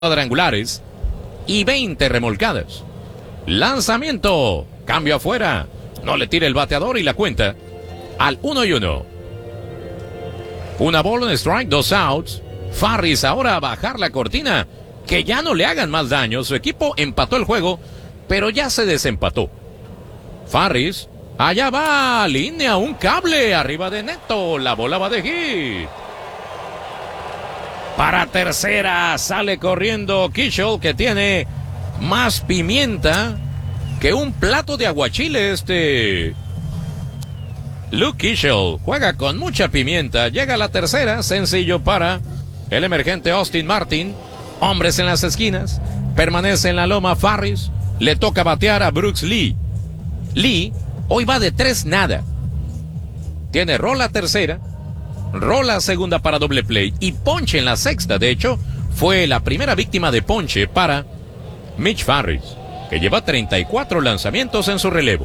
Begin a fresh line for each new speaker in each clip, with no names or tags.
cuadrangulares y 20 remolcadas. Lanzamiento, cambio afuera, no le tira el bateador y la cuenta al 1-1. Una bola, un strike, 2 outs. Farris ahora a bajar la cortina, que ya no le hagan más daño. Su equipo empató el juego, pero ya se desempató. Farris, allá va, línea, un cable arriba de Neto, la bola va de hit. Para tercera, sale corriendo Kishel, que tiene más pimienta que un plato de aguachile. Luke Kishel juega con mucha pimienta. Llega a la tercera, sencillo para el emergente Austin Martin. Hombres en las esquinas, permanece en la loma Farris. Le toca batear a Brooks Lee. Lee hoy va de 3-0. Tiene rola tercera, rola segunda para doble play y ponche en la sexta. De hecho, fue la primera víctima de ponche para Mitch Farris, que lleva 34 lanzamientos en su relevo.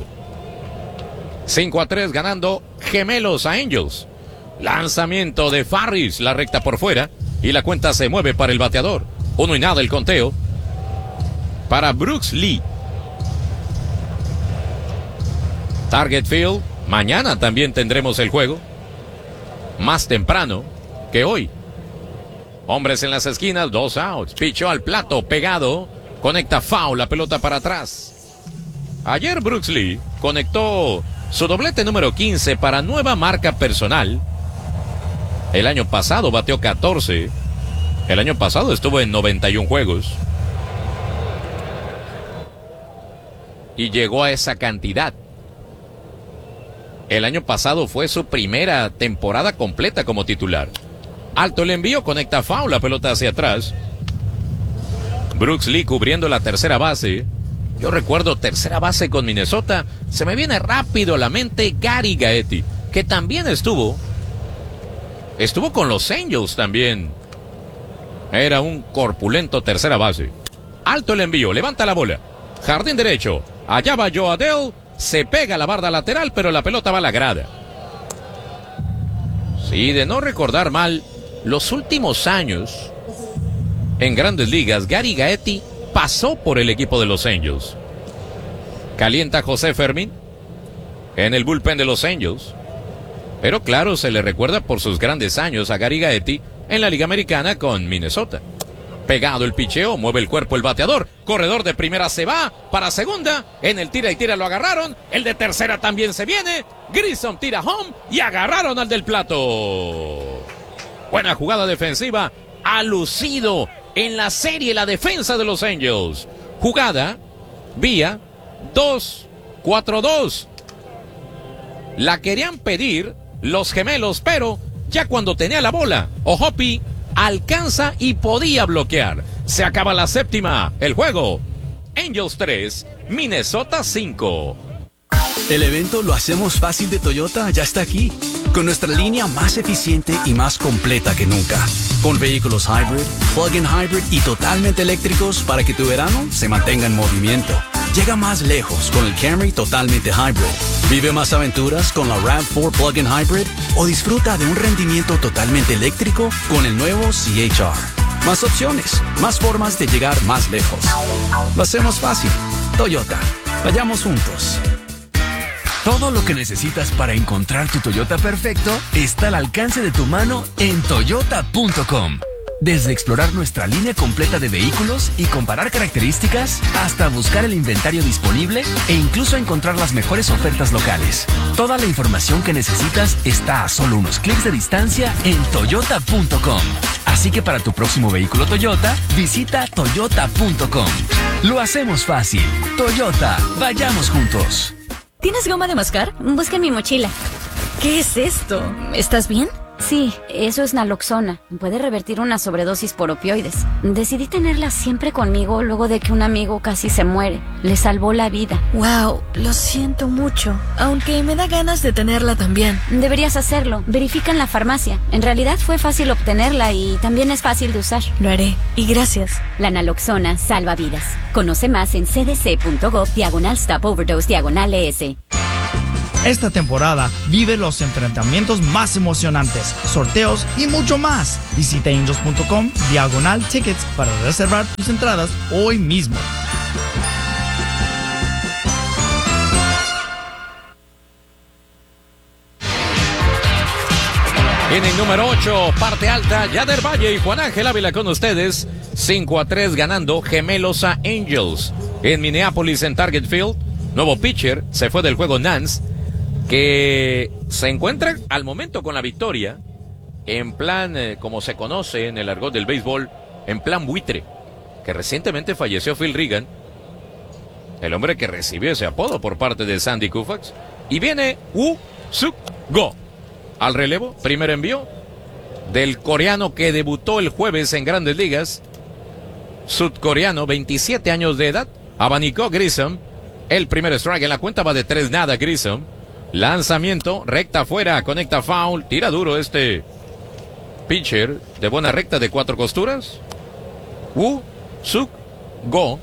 5-3 ganando Gemelos a Angels. Lanzamiento de Farris, la recta por fuera y la cuenta se mueve para el bateador. 1-0 el conteo para Brooks Lee. Target Field, mañana también tendremos el juego, más temprano que hoy. Hombres en las esquinas, 2 outs. Pichó al plato, pegado, conecta foul, la pelota para atrás. Ayer Brooks Lee conectó su doblete número 15 para nueva marca personal. El año pasado bateó 14. El año pasado estuvo en 91 juegos. Y llegó a esa cantidad. El año pasado fue su primera temporada completa como titular. Alto el envío, conecta foul, la pelota hacia atrás. Brooks Lee cubriendo la tercera base. Yo recuerdo tercera base con Minnesota. Se me viene rápido a la mente Gary Gaetti, que también estuvo con los Angels también. Era un corpulento tercera base. Alto el envío, levanta la bola. Jardín derecho. Allá va Joe Adell. Se pega a la barda lateral, pero la pelota va a la grada. Sí, de no recordar mal, los últimos años en Grandes Ligas, Gary Gaetti pasó por el equipo de los Angels. Calienta José Fermín en el bullpen de los Angels. Pero claro, se le recuerda por sus grandes años a Gary Gaetti en la Liga Americana con Minnesota. Pegado el picheo, mueve el cuerpo el bateador. Corredor de primera se va para segunda. En el tira y tira lo agarraron. El de tercera también se viene. Grissom tira home y agarraron al del plato. Buena jugada defensiva. Ha lucido en la serie la defensa de los Angels. Jugada vía 2-4-2. La querían pedir los Gemelos, pero ya cuando tenía la bola, Ohopi alcanza y podía bloquear. Se acaba la séptima. El juego. Angels 3, Minnesota 5.
El evento Lo Hacemos Fácil de Toyota ya está aquí, con nuestra línea más eficiente y más completa que nunca. Con vehículos hybrid, plug-in hybrid y totalmente eléctricos para que tu verano se mantenga en movimiento. Llega más lejos con el Camry totalmente hybrid. Vive más aventuras con la RAV4 Plug-in Hybrid o disfruta de un rendimiento totalmente eléctrico con el nuevo CHR. Más opciones, más formas de llegar más lejos. Lo hacemos fácil. Toyota. Vayamos juntos.
Todo lo que necesitas para encontrar tu Toyota perfecto está al alcance de tu mano en toyota.com. Desde explorar nuestra línea completa de vehículos y comparar características, hasta buscar el inventario disponible e incluso encontrar las mejores ofertas locales. Toda la información que necesitas está a solo unos clics de distancia en toyota.com. Así que para tu próximo vehículo Toyota, visita toyota.com. Lo hacemos fácil. Toyota, vayamos juntos.
¿Tienes goma de mascar? Busca en mi mochila. ¿Qué es esto? ¿Estás bien? Sí, eso es naloxona. Puede revertir una sobredosis por opioides. Decidí tenerla siempre conmigo luego de que un amigo casi se muere. Le salvó la vida.
Wow, lo siento mucho. Aunque me da ganas de tenerla también.
Deberías hacerlo. Verifica en la farmacia. En realidad fue fácil obtenerla y también es fácil de usar.
Lo haré. Y gracias.
La naloxona salva vidas. Conoce más en cdc.gov/stop overdose/ES.
Esta temporada vive los enfrentamientos más emocionantes, sorteos y mucho más. Visita angels.com/tickets para reservar tus entradas hoy mismo.
Inning número 8, parte alta, Yader Valle y Juan Ángel Ávila con ustedes. 5-3 ganando Gemelos a Angels en Minneapolis en Target Field. Nuevo pitcher, se fue del juego Nance, que se encuentra al momento con la victoria en plan, como se conoce en el argot del béisbol, en plan buitre, que recientemente falleció Phil Regan, el hombre que recibió ese apodo por parte de Sandy Koufax. Y viene Woo Suk Go al relevo, primer envío del coreano que debutó el jueves en Grandes Ligas, sudcoreano, 27 años de edad, abanicó Grissom, el primer strike en la cuenta, va de 3-0 Grissom, lanzamiento, recta afuera, conecta foul, tira duro este pitcher de buena recta de 4 costuras, Woo Suk Go,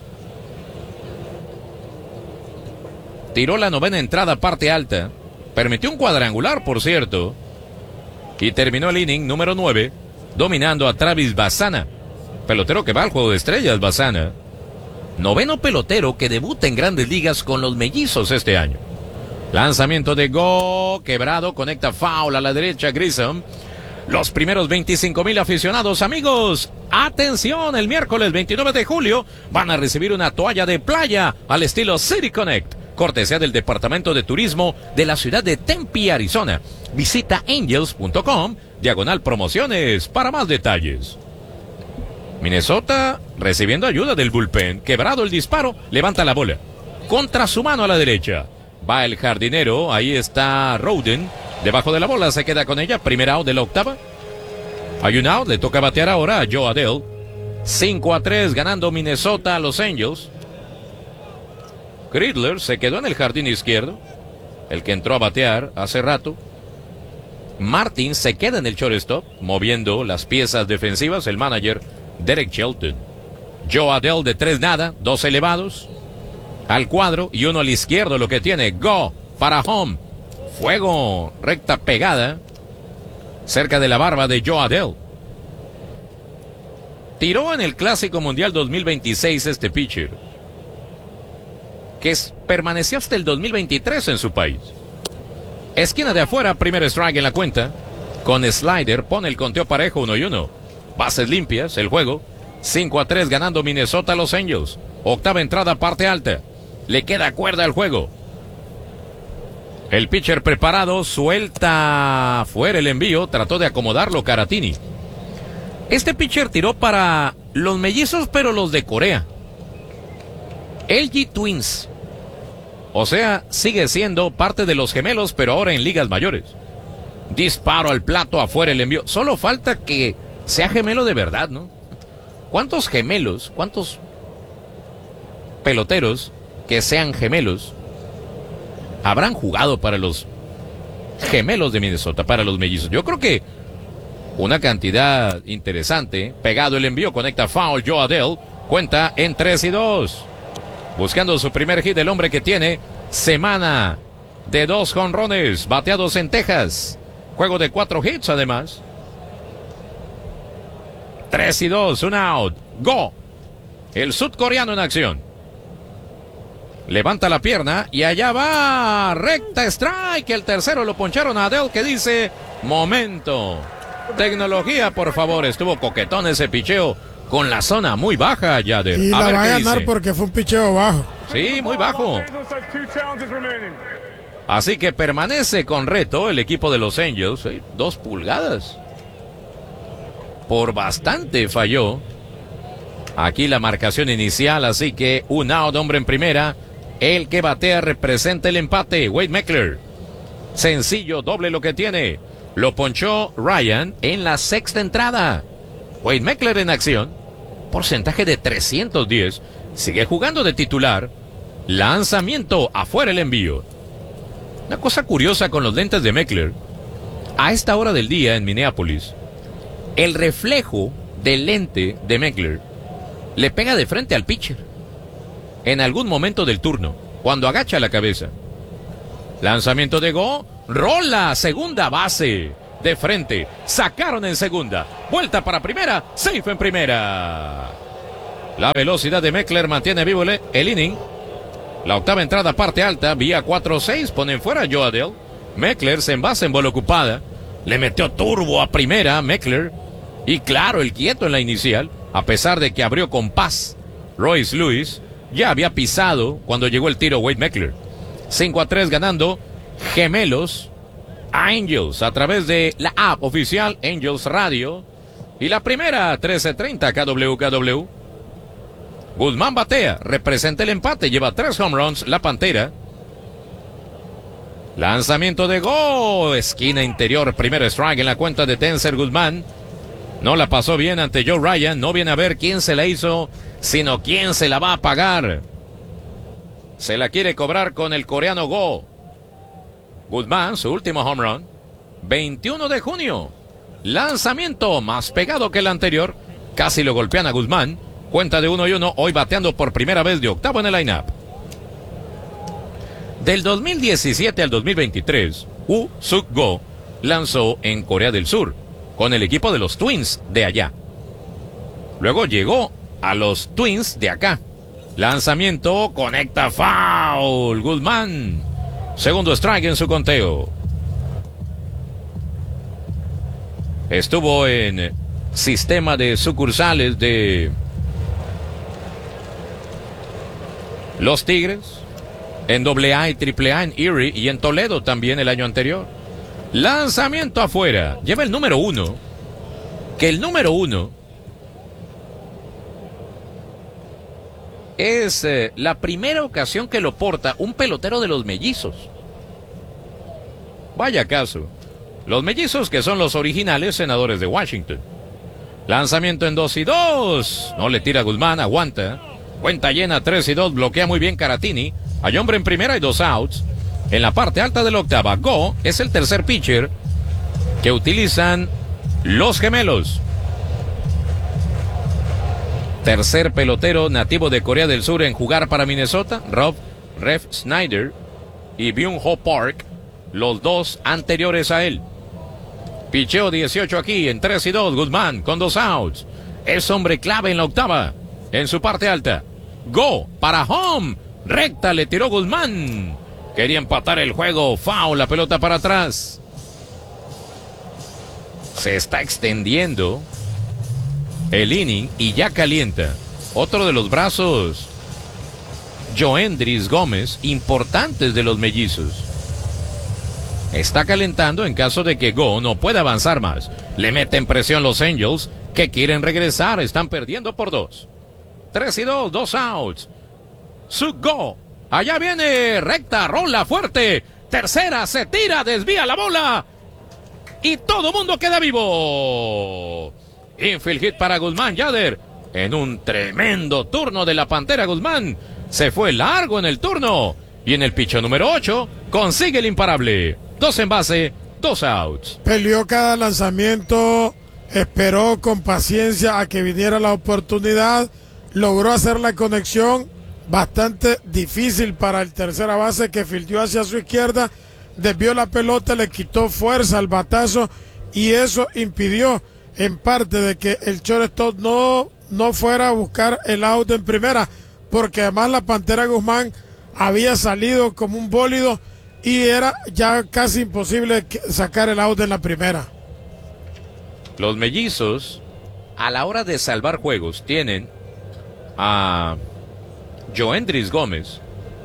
tiró la novena entrada parte alta, permitió un cuadrangular por cierto, y terminó el inning número 9 dominando a Travis Bassana, pelotero que va al juego de estrellas. Bassana, noveno pelotero que debuta en Grandes Ligas con los Mellizos este año. Lanzamiento de Go, quebrado, conecta foul a la derecha Grissom. Los primeros 25,000 aficionados, amigos, atención, el miércoles 29 de julio van a recibir una toalla de playa al estilo City Connect, cortesía del Departamento de Turismo de la ciudad de Tempe, Arizona. Visita angels.com/promociones para más detalles. Minnesota recibiendo ayuda del bullpen. Quebrado el disparo, levanta la bola. Contra su mano a la derecha. Va el jardinero, ahí está Rowden. Debajo de la bola, se queda con ella. Primer out de la octava. Hay un out, le toca batear ahora a Joe Adell. 5-3 ganando Minnesota a los Angels. Gridler se quedó en el jardín izquierdo, el que entró a batear hace rato. Martin se queda en el shortstop, moviendo las piezas defensivas, el manager Derek Shelton. Joe Adell de 3-0, 2 elevados, al cuadro y uno al izquierdo, lo que tiene. Go para home. Fuego, recta pegada, cerca de la barba de Joe Adell. Tiró en el Clásico Mundial 2026 este pitcher, que permaneció hasta el 2023 en su país. Esquina de afuera, primer strike en la cuenta. Con slider, pone el conteo parejo, 1-1. Bases limpias, el juego. 5-3 ganando Minnesota a los Angels. Octava entrada, parte alta. Le queda cuerda al juego. El pitcher preparado, suelta fuera el envío, trató de acomodarlo Caratini. Este pitcher tiró para los Mellizos, pero los de Corea. LG Twins. O sea, sigue siendo parte de los Gemelos, pero ahora en ligas mayores. Disparo al plato, afuera el envío. Solo falta que sea gemelo de verdad, ¿no? ¿Cuántos gemelos, cuántos peloteros que sean gemelos habrán jugado para los Gemelos de Minnesota, para los Mellizos? Yo creo que una cantidad interesante. Pegado el envío, conecta foul Joe Adell. Cuenta en 3-2. Buscando su primer hit, el hombre que tiene semana de 2 jonrones bateados en Texas. Juego de 4 hits además. 3-2, un out. Go. El sudcoreano en acción. Levanta la pierna y allá va. Recta strike. El tercero lo poncharon a Adell, que dice: momento. Tecnología, por favor. Estuvo coquetón ese picheo con la zona muy baja, Yader.
Y la va a ganar porque fue un picheo bajo.
Sí, muy bajo. Así que permanece con reto el equipo de los Angels. 2 pulgadas. Por bastante falló. Aquí la marcación inicial, así que un out, hombre en primera. El que batea representa el empate, Wade Meckler. Sencillo, doble lo que tiene. Lo ponchó Ryan en la 6ª entrada. Wade Meckler en acción. Porcentaje de 310. Sigue jugando de titular. Lanzamiento, afuera el envío. Una cosa curiosa con los lentes de Meckler. A esta hora del día en Minneapolis, el reflejo del lente de Meckler le pega de frente al pitcher en algún momento del turno, cuando agacha la cabeza. Lanzamiento de Go. Rola, segunda base. De frente. Sacaron en segunda. Vuelta para primera. Safe en primera. La velocidad de Meckler mantiene vivo el inning. La octava entrada, parte alta. Vía 4-6. Ponen fuera a Joe Adell. Meckler se envasa en bola ocupada. Le metió turbo a primera Meckler. Y claro, el quieto en la inicial. A pesar de que abrió con paz. Royce Lewis ya había pisado cuando llegó el tiro Wade Meckler. 5-3 ganando Gemelos a Angels a través de la app oficial Angels Radio. Y la primera 13:30 KWKW. Guzmán batea, representa el empate, lleva 3 home runs la Pantera. Lanzamiento de Go, esquina interior, primer strike en la cuenta de Tencer Guzmán. No la pasó bien ante Joe Ryan, no viene a ver quién se la hizo, sino quién se la va a pagar. Se la quiere cobrar con el coreano Go. Guzmán, su último home run. 21 de junio. Lanzamiento más pegado que el anterior. Casi lo golpean a Guzmán. Cuenta de 1-1, hoy bateando por primera vez de octavo en el line-up. Del 2017 al 2023, Woo Suk Go lanzó en Corea del Sur con el equipo de los Twins de allá. Luego llegó a los Twins de acá. Lanzamiento, conecta foul. Guzmán. Segundo strike en su conteo. Estuvo en sistema de sucursales de los Tigres, en AA y AAA en Erie y en Toledo también el año anterior. Lanzamiento afuera. Lleva el número 1. Que el número 1 es la primera ocasión que lo porta un pelotero de los Mellizos. Vaya caso. Los Mellizos, que son los originales senadores de Washington. Lanzamiento en 2-2. No le tira Guzmán, aguanta. Cuenta llena, 3-2. Bloquea muy bien Caratini. Hay hombre en primera y 2 outs. En la parte alta de la octava, Go es el tercer pitcher que utilizan los Gemelos. Tercer pelotero nativo de Corea del Sur en jugar para Minnesota, Rob Ref Snyder y Byung-ho Park, los dos anteriores a él. Picheo 18 aquí en 3-2, Guzmán con 2 outs. Es hombre clave en la octava, en su parte alta. Go para home, recta le tiró Guzmán. Quería empatar el juego, foul, la pelota para atrás. Se está extendiendo el inning y ya calienta. Otro de los brazos, Joendris Gómez, importantes de los Mellizos. Está calentando en caso de que Go no pueda avanzar más. Le meten presión los Angels, que quieren regresar, están perdiendo por 2. 3-2, 2 outs. Suk Go, allá viene, recta, rola fuerte. Tercera, se tira, desvía la bola. Y todo mundo queda vivo. Infield hit para Guzmán. Yader, en un tremendo turno de la Pantera, Guzmán se fue largo en el turno. Y en el picho número 8, consigue el imparable. 2 en base, 2 outs.
Peleó cada lanzamiento, esperó con paciencia a que viniera la oportunidad, logró hacer la conexión bastante difícil para el tercera base, que fildeó hacia su izquierda, desvió la pelota, le quitó fuerza al batazo y eso impidió en parte de que el shortstop no fuera a buscar el out en primera, porque además la Pantera Guzmán había salido como un bólido y era ya casi imposible sacar el out en la primera.
Los Mellizos, a la hora de salvar juegos, tienen a Joendris Gómez,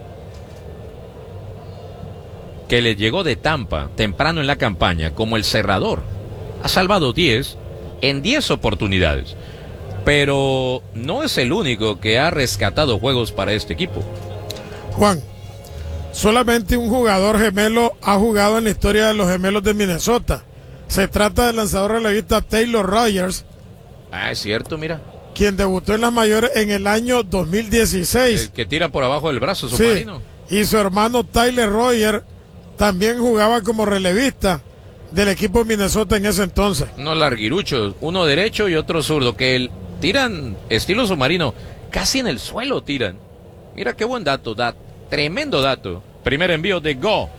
que le llegó de Tampa temprano en la campaña como el cerrador. Ha salvado 10 en 10 oportunidades, pero no es el único que ha rescatado juegos para este equipo.
Juan, solamente un jugador gemelo ha jugado en la historia de los Gemelos de Minnesota. Se trata del lanzador relevista Taylor Rogers.
Ah, es cierto, mira.
Quien debutó en las mayores en el año 2016.
El que tira por abajo del brazo submarino.
Sí, y su hermano Tyler Rogers también jugaba como relevista del equipo de Minnesota en ese entonces.
Unos larguiruchos, uno derecho y otro zurdo, que tiran estilo submarino, casi en el suelo tiran. Mira qué buen dato, tremendo dato. Primer envío de Go.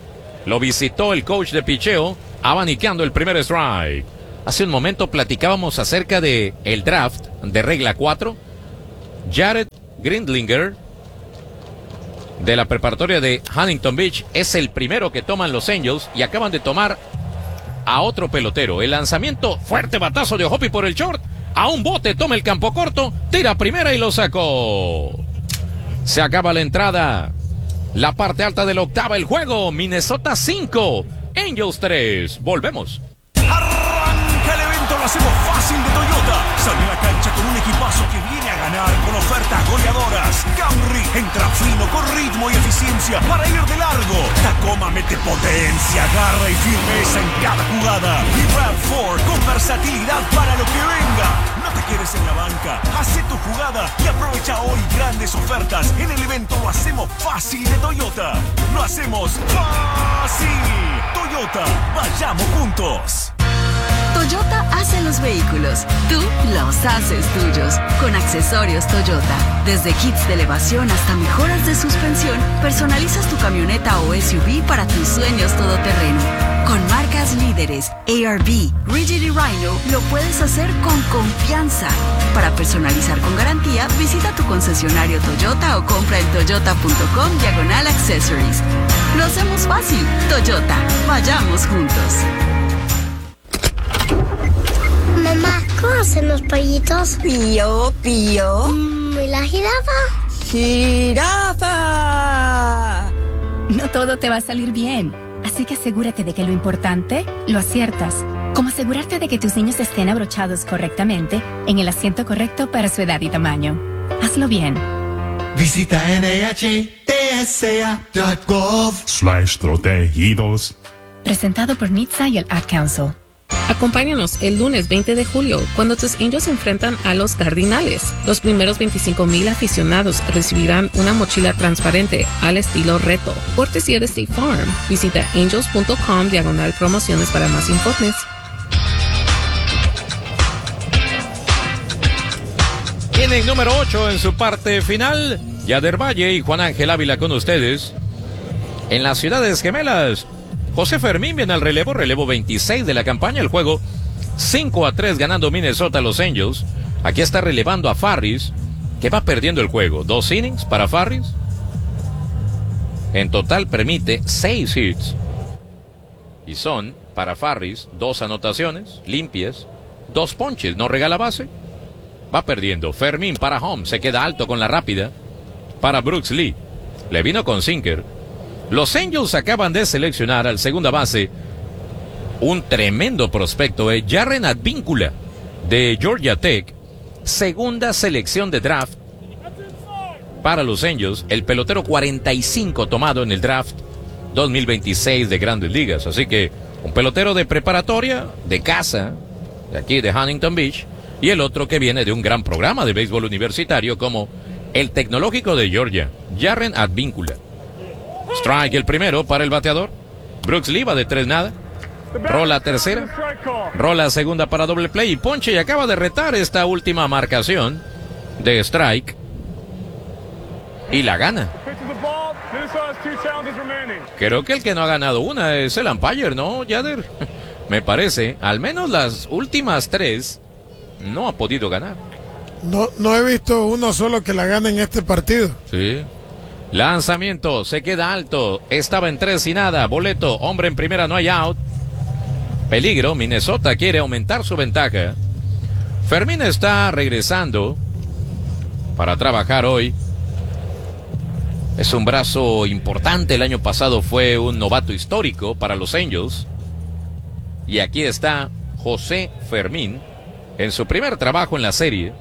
Lo visitó el coach de picheo, abanicando el primer strike. Hace un momento platicábamos acerca de el draft de regla 4. Jared Grindlinger, de la preparatoria de Huntington Beach, es el primero que toman los Angels y acaban de tomar a otro pelotero. El lanzamiento, fuerte batazo de Hoppy por el short, a un bote, toma el campo corto, tira primera y lo sacó. Se acaba la entrada. La parte alta de la octava, el juego. Minnesota 5, Angels 3. Volvemos.
Arranca el evento, lo hacemos fácil de Toyota. Sale a la cancha con un equipazo que viene a ganar con ofertas goleadoras. Camry entra fino con ritmo y eficiencia para ir de largo. Tacoma mete potencia, garra y firmeza en cada jugada. Y RAV4 con versatilidad para lo que venga. No te quedes en la banca, hace tu jugada y aprovecha hoy grandes ofertas. En el evento lo hacemos fácil de Toyota. Lo hacemos fácil. Toyota, vayamos juntos.
Toyota hace los vehículos, tú los haces tuyos. Con accesorios Toyota, desde kits de elevación hasta mejoras de suspensión, personalizas tu camioneta o SUV para tus sueños todoterreno. Con marcas líderes, ARB, Rigid y Rhino, lo puedes hacer con confianza. Para personalizar con garantía, visita tu concesionario Toyota o compra en toyota.com/accessories. Lo hacemos fácil. Toyota, vayamos juntos.
Mamá, ¿cómo hacen los pollitos?
Pío, pío.
¿Y la jirafa?
¡Jirafa!
No todo te va a salir bien, así que asegúrate de que lo importante lo aciertas. Como asegurarte de que tus niños estén abrochados correctamente en el asiento correcto para su edad y tamaño. Hazlo bien.
Visita NHTSA.gov/protegidos.
Presentado por NHTSA y el Ad Council.
Acompáñanos el lunes 20 de julio cuando tus Angels se enfrentan a los Cardinales. Los primeros 25,000 aficionados recibirán una mochila transparente al estilo reto. Cortesía de State Farm. Visita angels.com/promociones para más informes.
Inning número 8 en su parte final. Yader Valle y Juan Ángel Ávila con ustedes. En las Ciudades Gemelas, José Fermín viene al relevo 26 de la campaña. El juego 5-3 ganando Minnesota a los Angels. Aquí está relevando a Farris, que va perdiendo el juego. 2 innings para Farris. En total permite 6 hits. Y son, para Farris, 2 anotaciones limpias, 2 ponches, no regala base. Va perdiendo. Fermín para home, se queda alto con la rápida. Para Brooks Lee, le vino con sinker. Los Angels acaban de seleccionar al segunda base un tremendo prospecto, Jarren Advíncula, de Georgia Tech. Segunda selección de draft para los Angels, el pelotero 45 tomado en el draft 2026 de Grandes Ligas. Así que un pelotero de preparatoria, de casa, de aquí de Huntington Beach, y el otro que viene de un gran programa de béisbol universitario como el Tecnológico de Georgia, Jarren Advíncula. Strike el primero para el bateador. Brooks Lee va de 3-0. Rola tercera. Rola segunda para doble play y ponche, y acaba de retar esta última marcación de strike. Y la gana. Creo que el que no ha ganado una es el umpire, ¿no, Yader? Me parece, al menos las últimas 3 no ha podido ganar.
No he visto uno solo que la gane en este partido.
Sí. Lanzamiento, se queda alto, estaba en 3-0, boleto, hombre en primera, no hay out. Peligro, Minnesota quiere aumentar su ventaja. Fermín está regresando para trabajar hoy. Es un brazo importante, el año pasado fue un novato histórico para los Angels. Y aquí está José Fermín en su primer trabajo en la serie.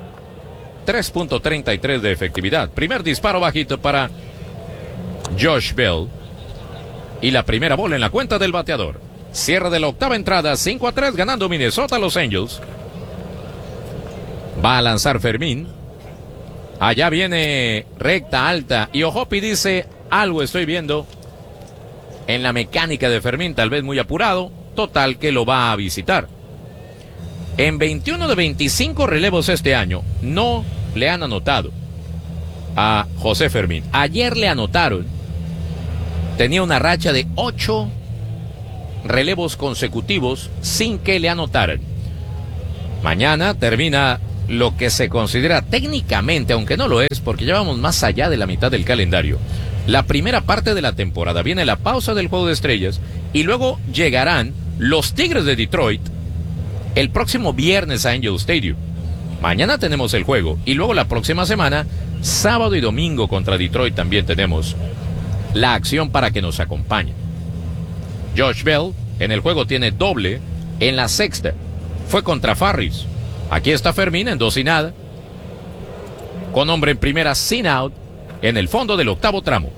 3.33 de efectividad. Primer disparo bajito para Josh Bell. Y la primera bola en la cuenta del bateador. Cierre de la octava entrada, 5-3 ganando Minnesota a los Angels. Va a lanzar Fermín. Allá viene recta alta. Y Ojopi dice, algo estoy viendo en la mecánica de Fermín, tal vez muy apurado. Total que lo va a visitar. En 21 de 25 relevos este año, no le han anotado a José Fermín. Ayer le anotaron tenía una racha de 8 relevos consecutivos sin que le anotaran. Mañana termina lo que se considera técnicamente, aunque no lo es, porque llevamos más allá de la mitad del calendario, la primera parte de la temporada. Viene la pausa del Juego de Estrellas y luego llegarán los Tigres de Detroit el próximo viernes a Angel Stadium. Mañana tenemos el juego y luego la próxima semana, sábado y domingo contra Detroit, también tenemos la acción para que nos acompañe. Josh Bell en el juego tiene doble en la sexta. Fue contra Farris. Aquí está Fermín en 2-0, con hombre en primera sin out en el fondo del octavo tramo.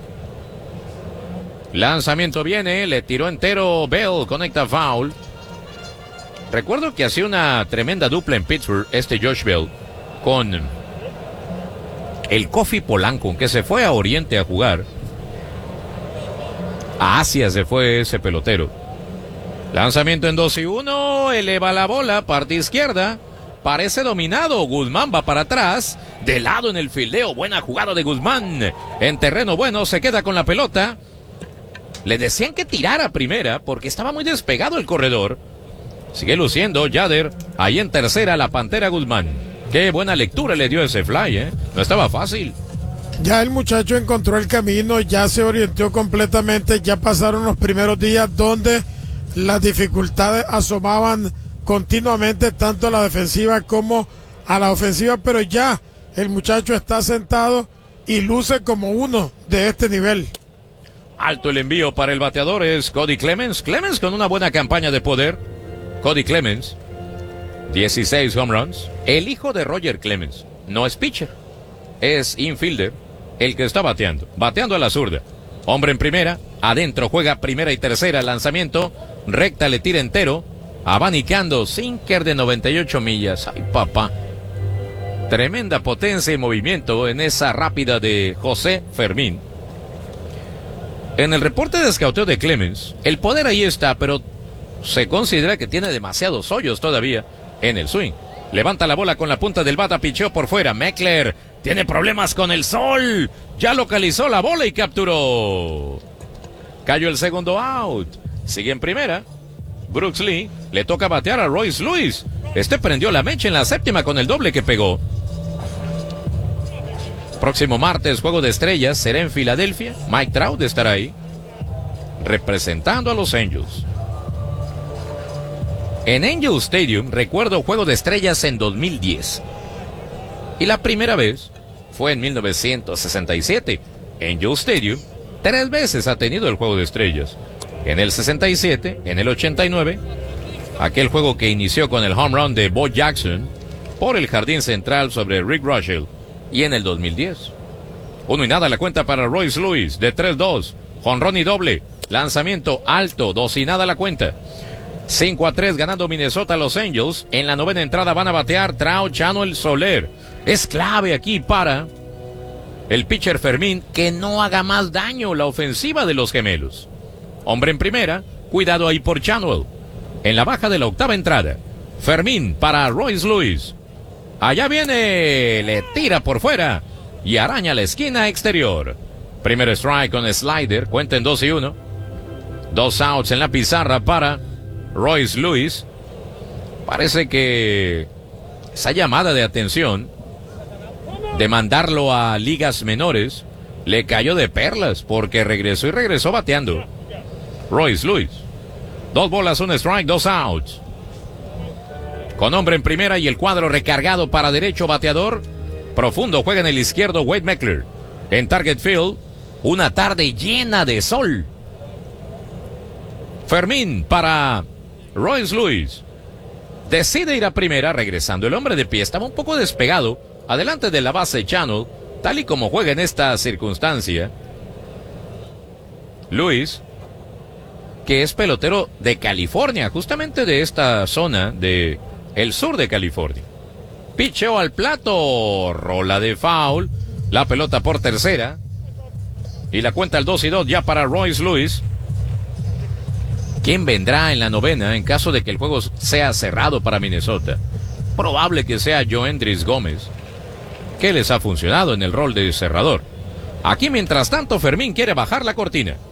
Lanzamiento viene, le tiró entero Bell, conecta foul. Recuerdo que hacía una tremenda dupla en Pittsburgh Josh Bell con el Kofi Polanco, que se fue a Oriente a jugar. A Asia se fue ese pelotero. Lanzamiento en 2-1, eleva la bola, parte izquierda, parece dominado, Guzmán va para atrás, de lado en el fildeo, buena jugada de Guzmán, en terreno bueno, se queda con la pelota. Le decían que tirara primera porque estaba muy despegado el corredor. Sigue luciendo Yader, ahí en tercera la Pantera Guzmán. Qué buena lectura le dio ese fly, no estaba fácil.
Ya el muchacho encontró el camino, ya se orientó completamente, ya pasaron los primeros días donde las dificultades asomaban continuamente tanto a la defensiva como a la ofensiva, pero ya el muchacho está sentado y luce como uno de este nivel.
Alto el envío para el bateador, es Cody Clemens. Clemens con una buena campaña de poder. Cody Clemens, 16 home runs. El hijo de Roger Clemens no es pitcher, es infielder, el que está bateando a la zurda. Hombre en primera, adentro juega primera y tercera, lanzamiento, recta le tira entero, abanicando, sinker de 98 millas. Ay, papá. Tremenda potencia y movimiento en esa rápida de José Fermín. En el reporte de escauteo de Clemens, el poder ahí está, pero se considera que tiene demasiados hoyos todavía en el swing. Levanta la bola con la punta del bata, picheó por fuera. Meckler tiene problemas con el sol. Ya localizó la bola y capturó. Cayó el segundo out. Sigue en primera. Brooks Lee le toca batear a Royce Lewis. Este prendió la mecha en la séptima con el doble que pegó. Próximo martes, Juego de Estrellas será en Filadelfia. Mike Trout estará ahí, representando a los Angels. En Angel Stadium, recuerdo Juego de Estrellas en 2010. Y la primera vez fue en 1967. Angel Stadium 3 veces ha tenido el Juego de Estrellas. En el 67, en el 89, aquel juego que inició con el home run de Bo Jackson por el jardín central sobre Rick Russell, y en el 2010. 1-0 la cuenta para Royce Lewis, de 3-2, jonrón y doble, lanzamiento alto, 2-0 la cuenta. 5-3 ganando Minnesota a los Angels. En la novena entrada van a batear Trout, Chanuel, Soler. Es clave aquí para el pitcher Fermín que no haga más daño la ofensiva de los gemelos. Hombre en primera, cuidado ahí por Chanuel. En la baja de la octava entrada, Fermín para Royce Lewis. Allá viene, le tira por fuera y araña la esquina exterior. Primer strike con slider, cuenta en 2-1. 2 outs en la pizarra para Royce Lewis. Parece que esa llamada de atención de mandarlo a ligas menores le cayó de perlas porque regresó bateando. Royce Lewis. 2 bolas, 1 strike, 2 outs. Con hombre en primera y el cuadro recargado para derecho bateador. Profundo juega en el izquierdo Wade Meckler. En Target Field, una tarde llena de sol. Fermín para Royce Lewis. Decide ir a primera, regresando el hombre de pie. Estaba un poco despegado, adelante de la base Channel, tal y como juega en esta circunstancia. Lewis, que es pelotero de California, justamente de esta zona de el sur de California. Picheo al plato, rola de foul, la pelota por tercera, y la cuenta al 2-2 ya para Royce Lewis. ¿Quién vendrá en la novena en caso de que el juego sea cerrado para Minnesota? Probable que sea Joendris Gómez, que les ha funcionado en el rol de cerrador. Aquí, mientras tanto, Fermín quiere bajar la cortina.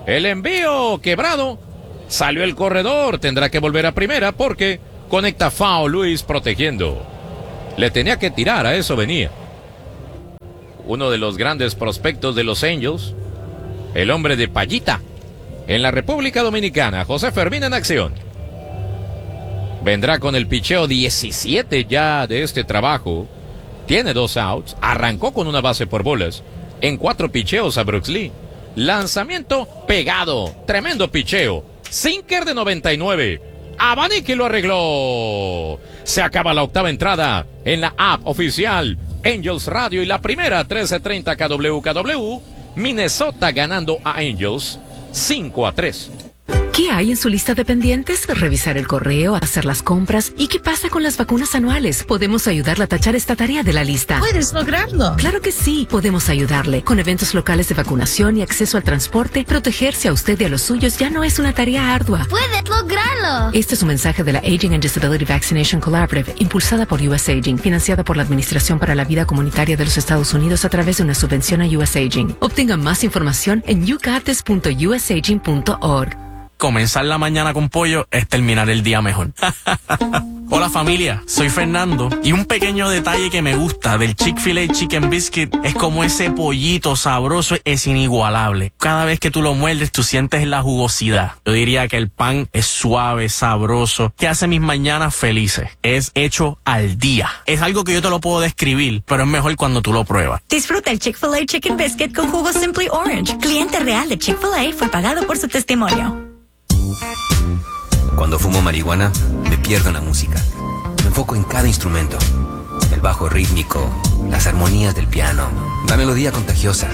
El envío quebrado. Salió el corredor. Tendrá que volver a primera porque conecta foul Luis protegiendo. Le tenía que tirar, a eso venía. Uno de los grandes prospectos de los Angels. El hombre de Payita. En la República Dominicana. José Fermín en acción. Vendrá con el picheo 17 ya de este trabajo. Tiene 2 outs. Arrancó con una base por bolas. En 4 picheos a Brooks Lee. Lanzamiento pegado. Tremendo picheo. Sinker de 99. Abanique lo arregló. Se acaba la octava entrada en la app oficial Angels Radio y la primera 13:30 KWKW. Minnesota ganando a Angels 5-3.
¿Qué hay en su lista de pendientes? Revisar el correo, hacer las compras. ¿Y qué pasa con las vacunas anuales? Podemos ayudarle a tachar esta tarea de la lista.
Puedes lograrlo.
Claro que sí, podemos ayudarle. Con eventos locales de vacunación y acceso al transporte, protegerse a usted y a los suyos ya no es una tarea ardua.
¡Puedes lograrlo!
Este es un mensaje de la Aging and Disability Vaccination Collaborative, impulsada por US Aging, financiada por la Administración para la Vida Comunitaria de los Estados Unidos a través de una subvención a US Aging. Obtenga más información en yougotis.usaging.org.
Comenzar la mañana con pollo es terminar el día mejor. Hola familia, soy Fernando y un pequeño detalle que me gusta del Chick-fil-A Chicken Biscuit es como ese pollito sabroso es inigualable. Cada vez que tú lo muerdes tú sientes la jugosidad. Yo diría que el pan es suave, sabroso, que hace mis mañanas felices. Es hecho al día. Es algo que yo te lo puedo describir, pero es mejor cuando tú lo pruebas.
Disfruta el Chick-fil-A Chicken Biscuit con jugo Simply Orange. Cliente real de Chick-fil-A fue pagado por su testimonio.
Cuando fumo marihuana, me pierdo en la música. Me enfoco en cada instrumento. El bajo rítmico, las armonías del piano, la melodía contagiosa.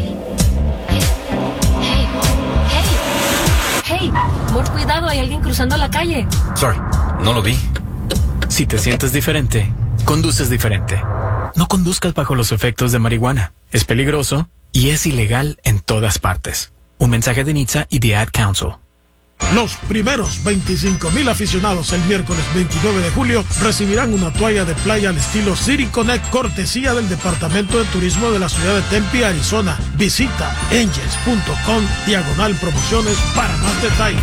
Hey, por cuidado, hay alguien cruzando la calle.
Sorry, no lo vi.
Si te sientes diferente, conduces diferente. No conduzcas bajo los efectos de marihuana. Es peligroso y es ilegal en todas partes. Un mensaje de NHTSA y The Ad Council.
Los primeros 25,000 aficionados el miércoles 29 de julio recibirán una toalla de playa al estilo City Connect, cortesía del Departamento de Turismo de la ciudad de Tempe, Arizona. Visita angels.com/promociones para más detalles.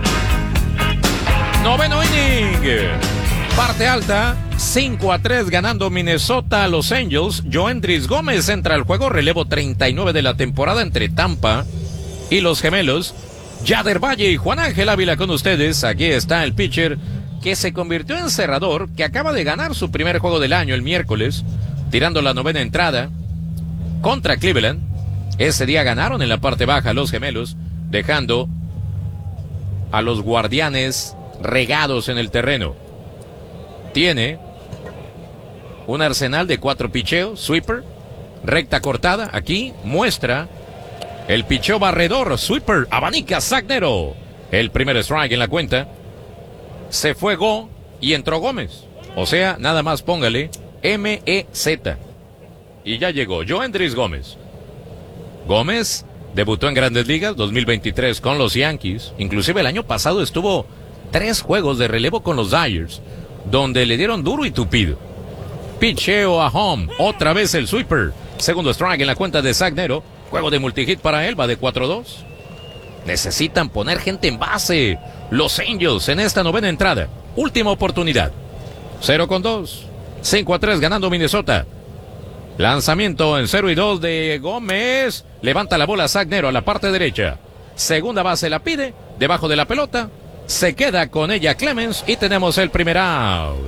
Noveno inning. Parte alta, 5-3 ganando Minnesota a los Angels. Joendris Gómez entra al juego, relevo 39 de la temporada entre Tampa y los Gemelos. Yader Valle y Juan Ángel Ávila con ustedes. Aquí está el pitcher que se convirtió en cerrador, que acaba de ganar su primer juego del año el miércoles, tirando la novena entrada contra Cleveland. Ese día ganaron en la parte baja los Gemelos, dejando a los Guardianes regados en el terreno. Tiene un arsenal de 4 picheos, sweeper, recta cortada. Aquí muestra el picheo barredor, sweeper, abanica, Zagnero. El primer strike en la cuenta. Se fue Go y entró Gómez. O sea, nada más póngale M-E-Z. Y ya llegó Joendris Gómez. Gómez debutó en Grandes Ligas 2023 con los Yankees. Inclusive el año pasado estuvo 3 juegos de relevo con los Dodgers, donde le dieron duro y tupido. Picheo a home. Otra vez el sweeper. Segundo strike en la cuenta de Zagnero. Juego de multihit para él, va de 4-2. Necesitan poner gente en base los Angels en esta novena entrada. Última oportunidad. 0-2. 5-3 ganando Minnesota. Lanzamiento en 0-2 de Gómez. Levanta la bola Zagnero a la parte derecha. Segunda base la pide. Debajo de la pelota. Se queda con ella Clemens y tenemos el primer out.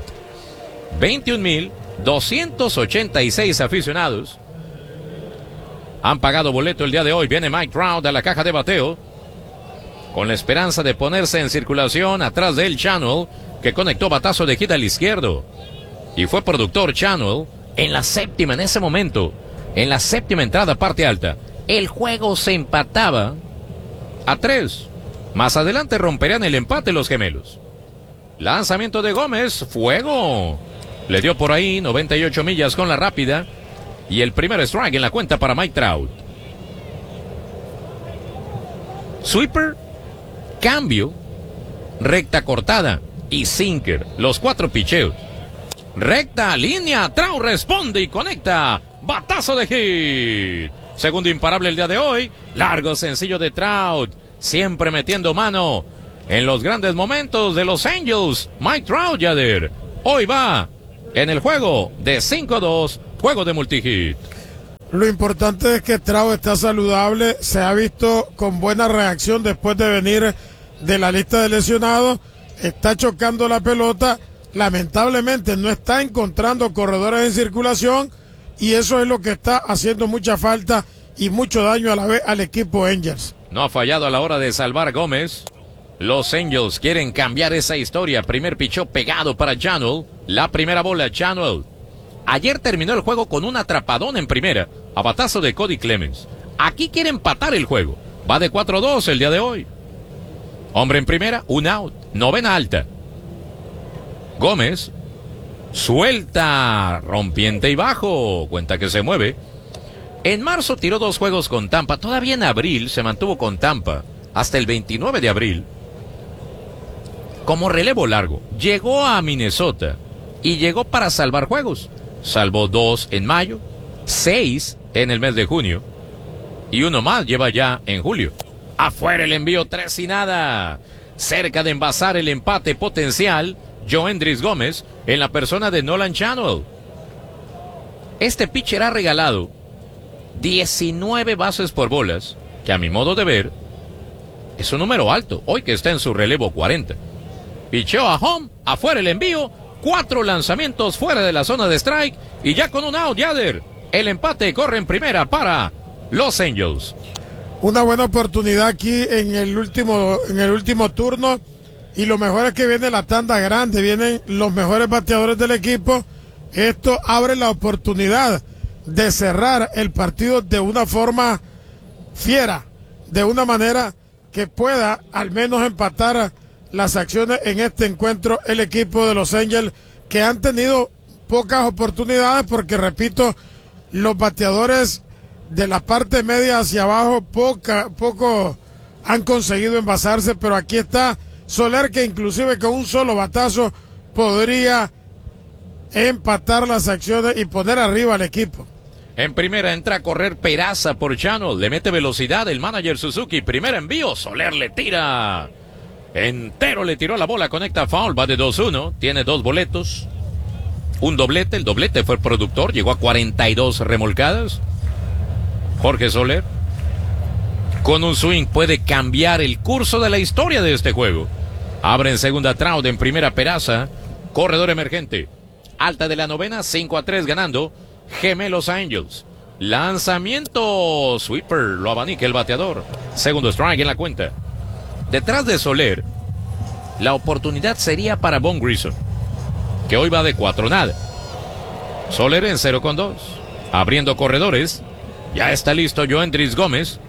21,286 aficionados han pagado boleto el día de hoy. Viene Mike Trout a la caja de bateo, con la esperanza de ponerse en circulación atrás de él Channel, que conectó batazo de hit al izquierdo. Y fue productor Channel en la séptima, en ese momento, en la séptima entrada, parte alta. El juego se empataba a 3. Más adelante romperían el empate los Gemelos. Lanzamiento de Gómez, fuego. Le dio por ahí 98 millas con la rápida. Y el primer strike en la cuenta para Mike Trout. Sweeper, cambio, recta cortada y sinker. Los 4 picheos. Recta, línea, Trout responde y conecta. Batazo de hit. Segundo imparable el día de hoy. Largo, sencillo de Trout. siempre metiendo mano en los grandes momentos de los Angels. Mike Trout, Yader, hoy va en el juego de 5-2, juego de multihit.
Lo importante es que Trout está saludable, se ha visto con buena reacción después de venir de la lista de lesionados, está chocando la pelota, lamentablemente no está encontrando corredores en circulación y eso es lo que está haciendo mucha falta y mucho daño a la vez al equipo Angels.
No ha fallado a la hora de salvar Gómez. Los Angels quieren cambiar esa historia. Primer pichó pegado para Channel. La primera bola, Channel. Ayer terminó el juego con un atrapadón en primera, a batazo de Cody Clemens. Aquí quiere empatar el juego. Va de 4-2 el día de hoy. Hombre en primera, un out. Novena alta. Gómez suelta, rompiente y bajo. Cuenta que se mueve. En marzo tiró 2 juegos con Tampa. Todavía en abril se mantuvo con Tampa hasta el 29 de abril. Como relevo largo, llegó a Minnesota y llegó para salvar juegos. Salvó 2 en mayo, 6 en el mes de junio y 1 más lleva ya en julio. Afuera el envío, 3 y nada. Cerca de envasar el empate potencial, Joendrys Gómez en la persona de Nolan Channel. Este pitcher ha regalado 19 bases por bolas, que a mi modo de ver es un número alto, hoy que está en su relevo 40. Picheó a home, afuera el envío, 4 lanzamientos fuera de la zona de strike y ya con un out, Yader. El empate corre en primera para los Angels.
Una buena oportunidad aquí en el último turno y lo mejor es que viene la tanda grande, vienen los mejores bateadores del equipo. Esto abre la oportunidad de cerrar el partido de una forma fiera, de una manera que pueda al menos empatar las acciones en este encuentro el equipo de los Angels, que han tenido pocas oportunidades porque, repito, los bateadores de la parte media hacia abajo poco han conseguido envasarse, pero aquí está Soler, que inclusive con un solo batazo podría empatar las acciones y poner arriba al equipo.
En primera entra a correr Peraza por Channel, le mete velocidad el manager Suzuki, primer envío, Soler le tira. Entero le tiró la bola, conecta foul, va de 2-1, tiene 2 boletos, un doblete, el doblete fue el productor, llegó a 42 remolcadas. Jorge Soler, con un swing puede cambiar el curso de la historia de este juego. Abre en segunda Trout, en primera Peraza, corredor emergente. Alta de la novena, 5-3 ganando, Gemelos Angels. Lanzamiento, sweeper, lo abanica el bateador. Segundo strike en la cuenta. Detrás de Soler, la oportunidad sería para Von Grissom, que hoy va de 4-0. Soler en 0-2. Abriendo corredores. Ya está listo Joendrys Gómez.